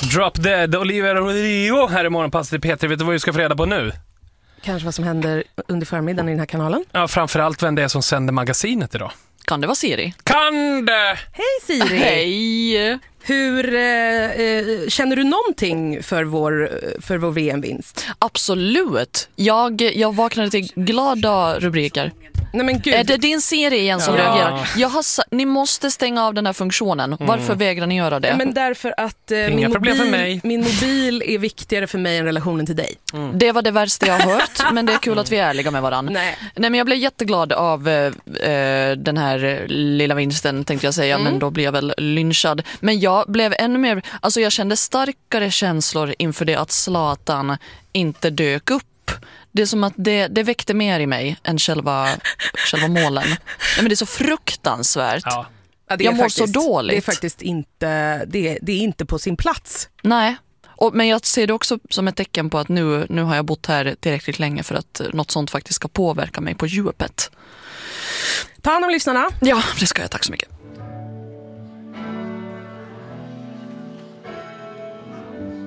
Drop Dead, Olivia Rodrigo här i Morgonpasset i P3. Vet du vad vi ska få reda på nu? Kanske vad som händer under förmiddagen i den här kanalen. Ja, framförallt vem det är som sänder magasinet idag. Kan det vara Siri? Kan det? Hej Siri! Hej! Hur känner du någonting för vår VM-vinst? Absolut. Jag vaknade till glada rubriker. Nej, men gud. Är det din serie igen som reagerar? Ni måste stänga av den här funktionen. Varför vägrar ni göra det? Ja, men därför att min mobil är viktigare för mig än relationen till dig. Det var det värsta jag har hört, men det är kul att vi är ärliga med varandra. Nej, men jag blev jätteglad av den här lilla vinsten, tänkte jag säga, men då blev jag väl lynchad. Men jag blev ännu mer, alltså jag kände starkare känslor inför det att Zlatan inte dök upp. Det är som att det väckte mer i mig än själva målen. Nej, men det är så fruktansvärt. Ja. Ja, jag mår så dåligt. Det är faktiskt inte, det är inte på sin plats. Nej, men jag ser det också som ett tecken på att nu har jag bott här tillräckligt länge för att något sånt faktiskt ska påverka mig på djupet. Ta hand om lyssnarna. Ja, det ska jag. Tack så mycket.